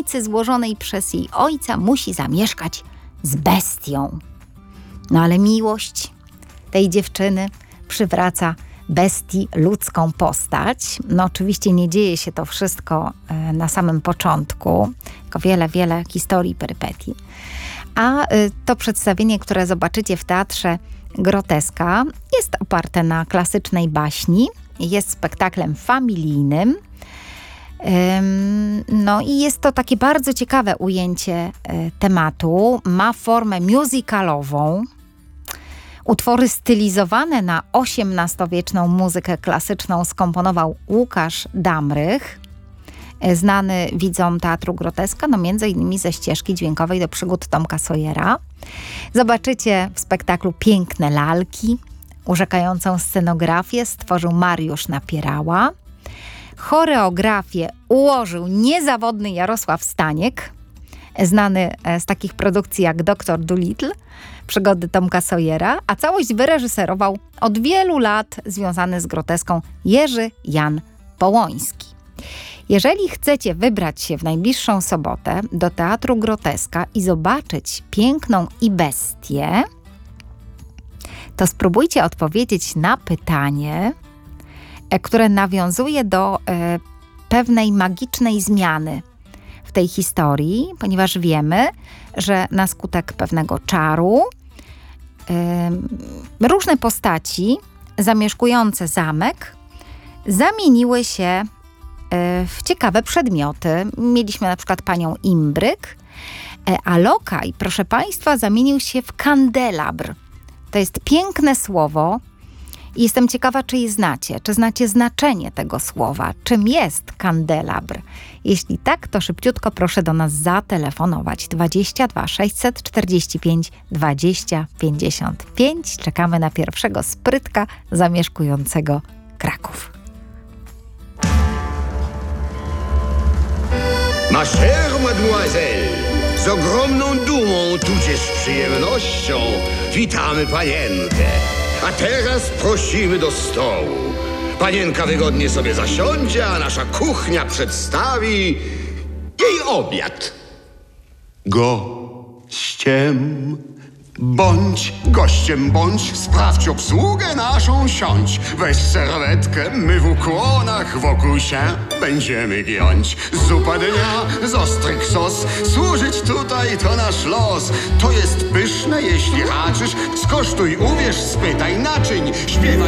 obietnicy złożonej przez jej ojca musi zamieszkać z bestią. No ale miłość tej dziewczyny przywraca bestii ludzką postać. No oczywiście nie dzieje się to wszystko na samym początku, tylko wiele historii, perypetii. A to przedstawienie, które zobaczycie w Teatrze Groteska, jest oparte na klasycznej baśni, jest spektaklem familijnym. No i jest to takie bardzo ciekawe ujęcie tematu. Ma formę musicalową. Utwory stylizowane na XVIII-wieczną muzykę klasyczną skomponował Łukasz Damrych, znany widzom Teatru Groteska, no między innymi ze ścieżki dźwiękowej do przygód Tomka Sawyera. Zobaczycie w spektaklu piękne lalki. Urzekającą scenografię stworzył Mariusz Napierała. Choreografię ułożył niezawodny Jarosław Staniek, znany z takich produkcji jak Doktor Dolittle, przygody Tomka Sawyera, a całość wyreżyserował od wielu lat związany z groteską Jerzy Jan Połoński. Jeżeli chcecie wybrać się w najbliższą sobotę do Teatru Groteska i zobaczyć Piękną i Bestię, to spróbujcie odpowiedzieć na pytanie, które nawiązuje do pewnej magicznej zmiany w tej historii, ponieważ wiemy, że na skutek pewnego czaru różne postaci zamieszkujące zamek zamieniły się w ciekawe przedmioty. Mieliśmy na przykład panią Imbryk, a lokaj, proszę państwa, zamienił się w kandelabr. To jest piękne słowo i jestem ciekawa, czy je znacie. Czy znacie znaczenie tego słowa? Czym jest kandelabr? Jeśli tak, to szybciutko proszę do nas zatelefonować. 22 645 20 55. Czekamy na pierwszego sprytka zamieszkującego Kraków. Ma chère mademoiselle, z ogromną dumą, tudzież przyjemnością witamy panienkę. A teraz prosimy do stołu. Panienka wygodnie sobie zasiądzie, a nasza kuchnia przedstawi jej obiad. Gościem bądź, sprawdź obsługę naszą, siądź. Weź serwetkę, my w ukłonach wokół się będziemy giąć. Zupa dnia, z ostrych sos, służyć tutaj to nasz los. To jest pyszne, jeśli raczysz, skosztuj, uwierz, spytaj naczyń, śpiewaj.